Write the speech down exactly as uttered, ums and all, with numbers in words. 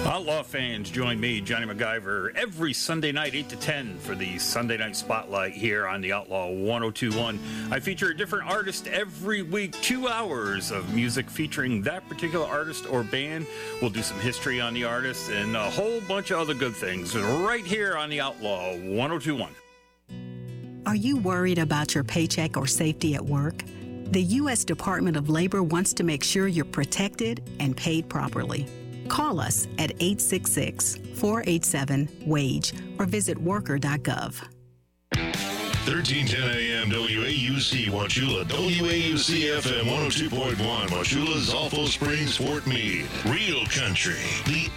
Outlaw fans, join me, Johnny MacGyver, every Sunday night, eight to ten, for the Sunday Night Spotlight here on the Outlaw one oh two point one. I feature a different artist every week, two hours of music featuring that particular artist or band. We'll do some history on the artist and a whole bunch of other good things right here on the Outlaw one oh two point one. Are you worried about your paycheck or safety at work? The U S Department of Labor wants to make sure you're protected and paid properly. Call us at eight six six, four eight seven, WAGE or visit worker dot gov. thirteen ten A M W A U C Wauchula, W A U C F M one oh two point one, Wauchula, Zolfo Springs, Fort Meade. Real country. The